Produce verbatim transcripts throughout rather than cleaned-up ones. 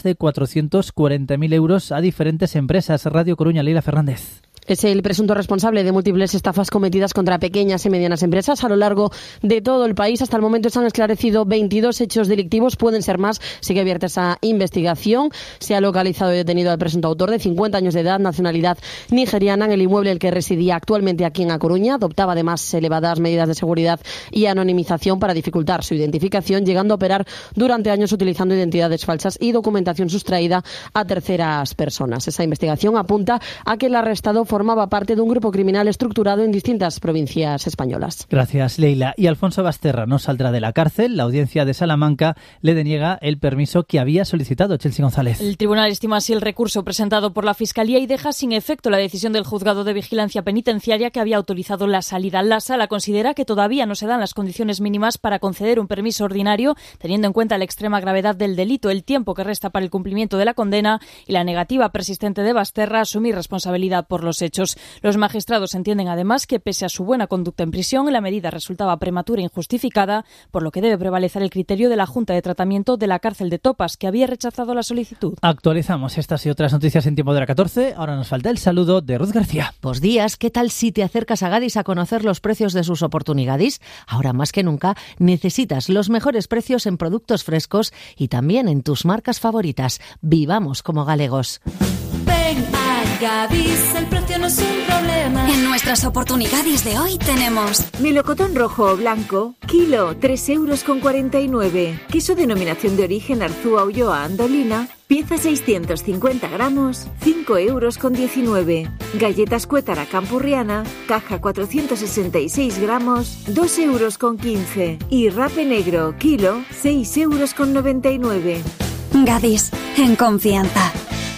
de cuatrocientos cuarenta mil euros a diferentes empresas. Radio Coruña, Leila Fernández. Es el presunto responsable de múltiples estafas cometidas contra pequeñas y medianas empresas a lo largo de todo el país. Hasta el momento se han esclarecido veintidós hechos delictivos, pueden ser más. Sigue abierta esa investigación. Se ha localizado y detenido al presunto autor, de cincuenta años de edad, nacionalidad nigeriana, en el inmueble en el que residía actualmente aquí en A Coruña. Adoptaba además elevadas medidas de seguridad y anonimización para dificultar su identificación, llegando a operar durante años utilizando identidades falsas y documentación sustraída a terceras personas. Esa investigación apunta a que el arrestado formaba parte de un grupo criminal estructurado en distintas provincias españolas. Gracias, Leila. Y Alfonso Basterra no saldrá de la cárcel. La audiencia de Salamanca le deniega el permiso que había solicitado. Chelsea González. El tribunal estima así el recurso presentado por la Fiscalía y deja sin efecto la decisión del Juzgado de Vigilancia Penitenciaria que había autorizado la salida. La Sala considera que todavía no se dan las condiciones mínimas para conceder un permiso ordinario, teniendo en cuenta la extrema gravedad del delito, el tiempo que resta para el cumplimiento de la condena y la negativa persistente de Basterra a asumir responsabilidad por los hechos. Los magistrados entienden además que, pese a su buena conducta en prisión, la medida resultaba prematura e injustificada, por lo que debe prevalecer el criterio de la Junta de Tratamiento de la Cárcel de Topas, que había rechazado la solicitud. Actualizamos estas y otras noticias en Tiempo de la catorce. Ahora nos falta el saludo de Ruth García. Pues días, ¿qué tal si te acercas a Gadis a conocer los precios de sus oportunidades? Ahora más que nunca necesitas los mejores precios en productos frescos y también en tus marcas favoritas. Vivamos como galegos. Ven a Gadis, el precio no es un problema. En nuestras oportunidades de hoy tenemos melocotón rojo o blanco, kilo, tres euros con cuarenta y nueve. Queso denominación de origen Arzúa Ulloa Andolina, pieza seiscientos cincuenta gramos, cinco euros con diecinueve. Galletas Cuétara Campurriana, caja cuatrocientos sesenta y seis gramos, dos euros con quince. Y rape negro, kilo, seis euros con noventa y nueve. Gadis, en confianza.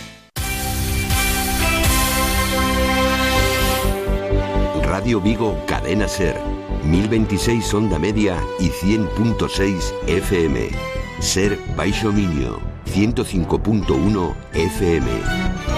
Radio Vigo, Cadena Ser, mil veintiséis onda media y cien punto seis F M. Ser Baixo Miño, ciento cinco punto uno F M.